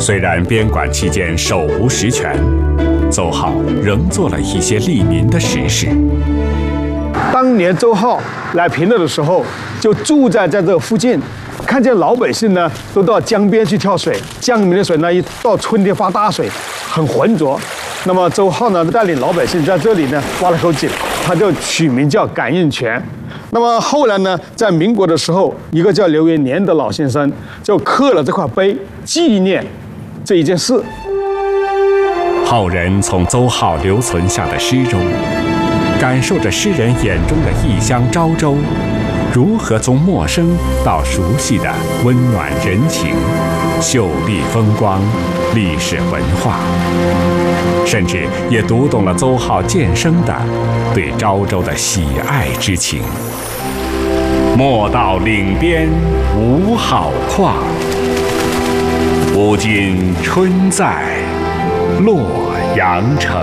虽然边管期间手无实权，邹浩仍做了一些利民的实事。 当年邹浩来平乐的时候，就住在这附近，看见老百姓呢都到江边去跳水，江里面的水呢一到春天发大水，很浑浊。那么邹浩呢带领老百姓在这里呢挖了口井，他就取名叫感应泉。那么后来呢，在民国的时候，一个叫刘元年的老先生就刻了这块碑，纪念这一件事。 后人从邹浩留存下的诗中，感受着诗人眼中的异乡昭州，如何从陌生到熟悉的温暖人情、秀丽风光、历史文化，甚至也读懂了邹浩渐生的对昭州的喜爱之情。莫道岭边无好况，吾今春在洛阳城。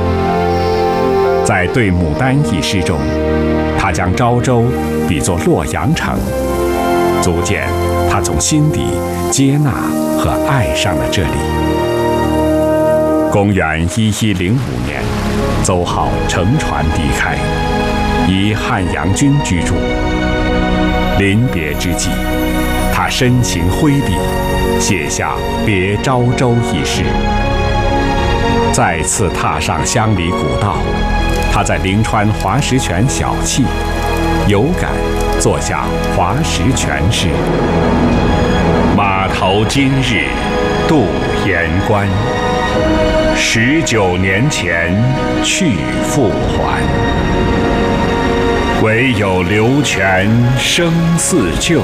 在《对牡丹》一诗中，他将昭州比作洛阳城，足见他从心底接纳和爱上了这里。公元1105年，邹浩乘船离开，以汉阳郡居住。临别之际，他深情挥笔，写下《别昭州》一诗。再次踏上乡里古道，他在临川华石泉小憩，有感作下华石泉诗：码头今日渡盐关，19年前去复还。唯有流泉声似旧，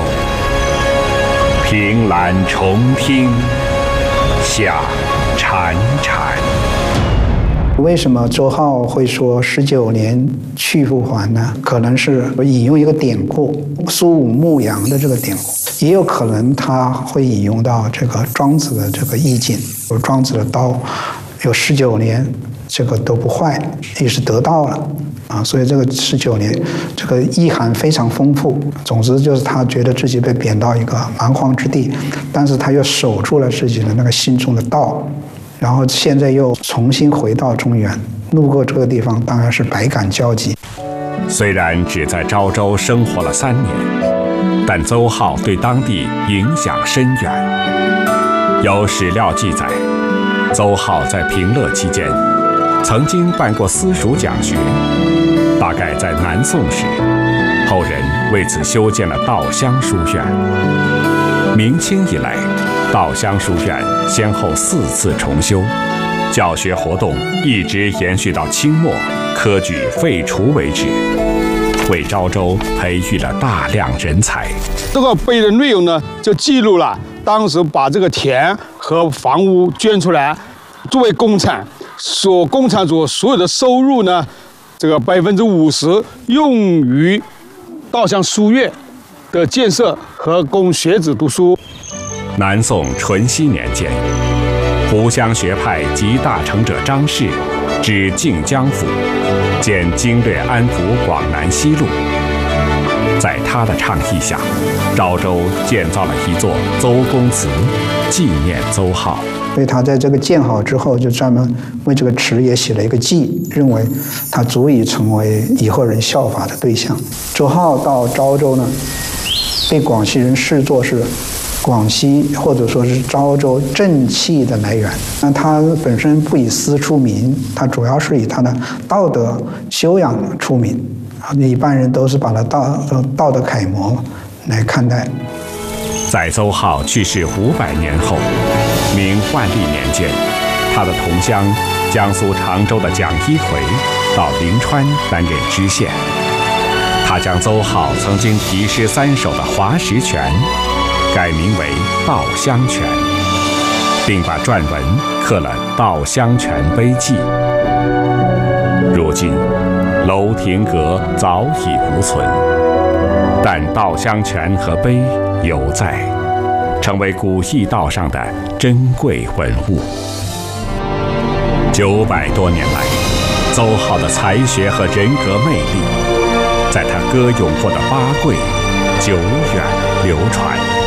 凭栏重听响潺潺。 为什么邹浩会说19年去复还呢？可能是引用一个典故，苏武牧羊的这个典故，也有可能他会引用到这个庄子的这个意境，有庄子的刀有19年，这个都不坏，也是得到了啊，所以这个19年这个意涵非常丰富。总之就是他觉得自己被贬到一个蛮荒之地，但是他又守住了自己的那个心中的道。然后现在又重新回到中原，路过这个地方，当然是百感交集。 虽然只在昭州生活了3年，但邹浩对当地影响深远。有史料记载，邹浩在平乐期间，曾经办过私塾讲学，大概在南宋时，后人为此修建了稻香书院。明清以来，稻香书院先后4次重修，教学活动一直延续到清末科举废除为止，为昭州培育了大量人才。 这个碑的内容呢，就记录了当时把这个田和房屋捐出来作为公产，公产所有的收入呢，这个50%用于稻香书院的建设和供学子读书。 南宋淳熙年间，湖湘学派集大成者张氏至靖江府，兼经略安抚广南西路。在他的倡议下，昭州建造了一座邹公祠，纪念邹浩。 所以他在这个建好之后，就专门为这个祠也写了一个记，认为他足以成为以后人效法的对象。邹浩到昭州呢，被广西人视作是广西或者说是昭州正气的来源。那他本身不以私出名，他主要是以他的道德修养出名。一般人都是把他道德楷模来看待。 在邹浩去世500年后，明万历年间，他的同乡江苏常州的蒋一奎到临川担任知县。他将邹浩曾经题诗3首的华石泉改名为稻香泉，并把篆文刻了《稻香泉碑记》。如今楼亭阁早已无存，但稻香泉和碑犹在，成为古驿道上的珍贵文物。900多年来，邹浩的才学和人格魅力，在他歌咏过的八桂久远流传。